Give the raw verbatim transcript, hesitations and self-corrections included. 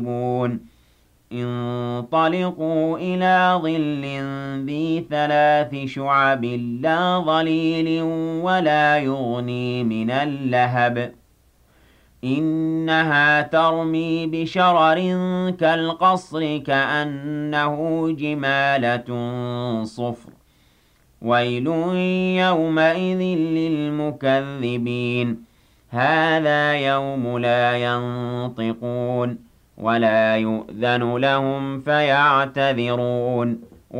انطلقوا إلى ظل ذي ثلاث شعب لا ظليل ولا يغني من اللهب إنها ترمي بشرر كالقصر كأنه جمالة صفر ويل يومئذ للمكذبين هذا يوم لا ينطقون ولا يؤذن لهم فيعتذرون